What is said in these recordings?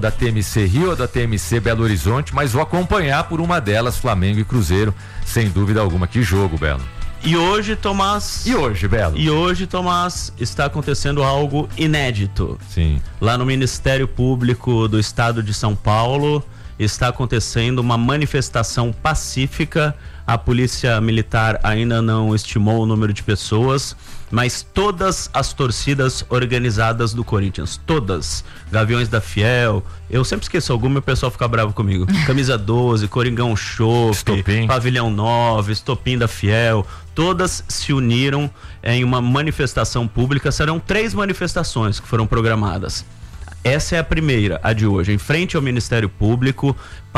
da TMC Rio ou da TMC Belo Horizonte, mas vou acompanhar por uma delas, Flamengo e Cruzeiro, sem dúvida alguma. Que jogo, Belo. E hoje, Tomás... Belo? E hoje, Tomás, está acontecendo algo inédito. Sim. Lá no Ministério Público do Estado de São Paulo, está acontecendo uma manifestação pacífica. A Polícia Militar ainda não estimou o número de pessoas, mas todas as torcidas organizadas do Corinthians, todas, Gaviões da Fiel, eu sempre esqueço alguma e o pessoal fica bravo comigo, Camisa 12, Coringão Chopp, Pavilhão 9, Estopim da Fiel, todas se uniram em uma manifestação pública. Serão 3 manifestações que foram programadas. Essa é a primeira, a de hoje, em frente ao Ministério Público,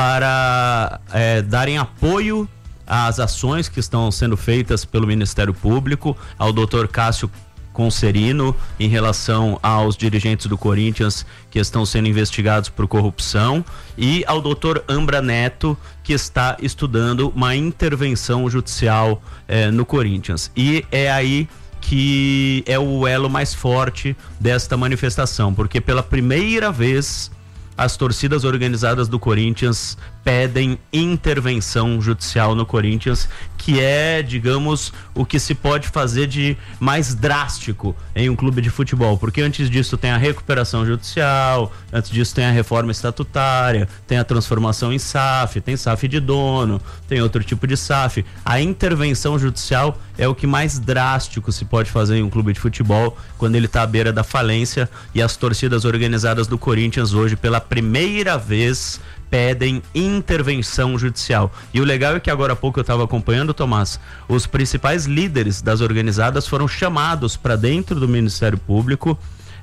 para darem apoio às ações que estão sendo feitas pelo Ministério Público, ao Dr. Cássio Concerino, em relação aos dirigentes do Corinthians que estão sendo investigados por corrupção, e ao Dr. Ambra Neto, que está estudando uma intervenção judicial no Corinthians. E é aí que é o elo mais forte desta manifestação, porque pela primeira vez as torcidas organizadas do Corinthians pedem intervenção judicial no Corinthians, que é, digamos, o que se pode fazer de mais drástico em um clube de futebol, porque antes disso tem a recuperação judicial, antes disso tem a reforma estatutária, tem a transformação em SAF, tem SAF de dono, tem outro tipo de SAF. A intervenção judicial é o que mais drástico se pode fazer em um clube de futebol quando ele está à beira da falência, e as torcidas organizadas do Corinthians hoje, pela primeira vez, pedem intervenção judicial. E o legal é que agora há pouco eu estava acompanhando, Tomás, os principais líderes das organizadas foram chamados para dentro do Ministério Público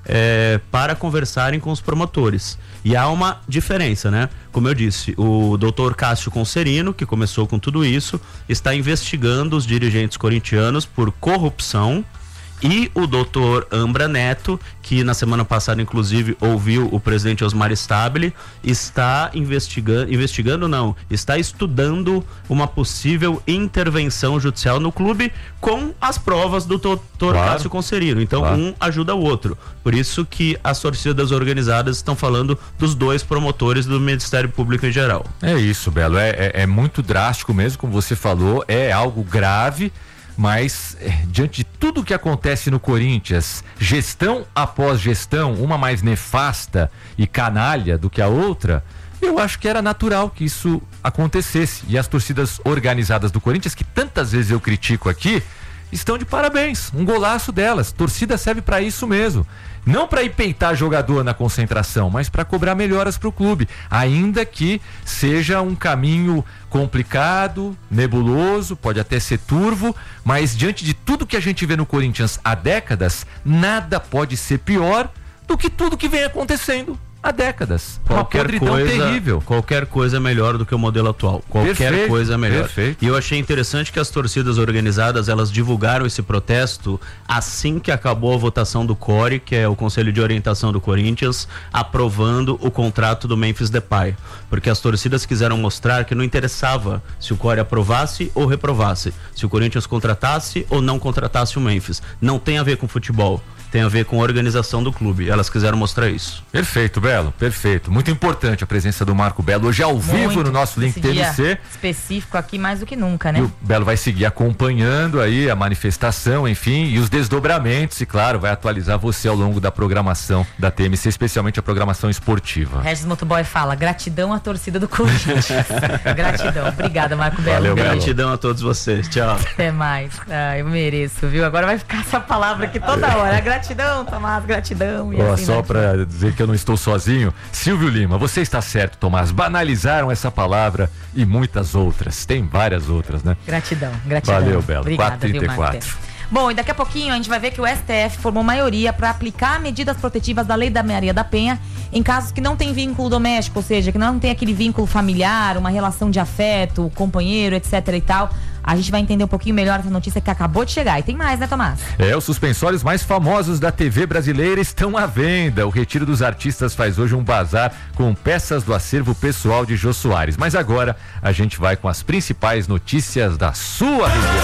para conversarem com os promotores. E há uma diferença, né? Como eu disse, o Dr. Cássio Concerino, que começou com tudo isso, está investigando os dirigentes corintianos por corrupção, e o doutor Ambra Neto, que na semana passada inclusive ouviu o presidente Osmar Stabile, está está estudando uma possível intervenção judicial no clube com as provas do doutor Cássio Concerino. Então um ajuda o outro. Por isso que as torcidas organizadas estão falando dos 2 promotores do Ministério Público em geral. É isso, Belo, é muito drástico mesmo, como você falou, é algo grave. Mas, diante de tudo que acontece no Corinthians, gestão após gestão, uma mais nefasta e canalha do que a outra, eu acho que era natural que isso acontecesse. E as torcidas organizadas do Corinthians, que tantas vezes eu critico aqui, estão de parabéns. Um golaço delas. Torcida serve para isso mesmo. Não para ir peitar jogador na concentração, mas para cobrar melhoras para o clube, ainda que seja um caminho complicado, nebuloso, pode até ser turvo, mas diante de tudo que a gente vê no Corinthians há décadas, nada pode ser pior do que tudo que vem acontecendo há décadas. Qualquer coisa é melhor do que o modelo atual. Qualquer coisa é melhor. Perfeito. E eu achei interessante que as torcidas organizadas, elas divulgaram esse protesto assim que acabou a votação do CORE, que é o Conselho de Orientação do Corinthians, aprovando o contrato do Memphis Depay. Porque as torcidas quiseram mostrar que não interessava se o CORE aprovasse ou reprovasse, se o Corinthians contratasse ou não contratasse o Memphis. Não tem a ver com futebol, tem a ver com a organização do clube. Elas quiseram mostrar isso. Perfeito, Belo, perfeito. Muito importante a presença do Marco Belo hoje ao vivo no nosso Link TMC. Específico aqui mais do que nunca, né? E o Belo vai seguir acompanhando aí a manifestação, enfim, e os desdobramentos, e claro, vai atualizar você ao longo da programação da TMC, especialmente a programação esportiva. Regis Motoboy fala, gratidão à torcida do Corinthians. Gratidão. Obrigada, Marco Belo. Valeu, gratidão a todos vocês. Tchau. Até mais. Eu mereço, viu? Agora vai ficar essa palavra aqui toda hora. Gratidão, Tomás, gratidão. E assim, só pra dizer que eu não estou sozinho, Silvio Lima, você está certo, Tomás, banalizaram essa palavra e muitas outras, tem várias outras, né? Gratidão, gratidão. Valeu, Belo. Obrigada, 4h34. Bom, e daqui a pouquinho a gente vai ver que o STF formou maioria para aplicar medidas protetivas da Lei da Maria da Penha em casos que não tem vínculo doméstico, ou seja, que não tem aquele vínculo familiar, uma relação de afeto, companheiro, etc e tal. A gente vai entender um pouquinho melhor essa notícia que acabou de chegar. E tem mais, né, Tomás? Os suspensórios mais famosos da TV brasileira estão à venda. O Retiro dos Artistas faz hoje um bazar com peças do acervo pessoal de Jô Soares. Mas agora a gente vai com as principais notícias da sua região.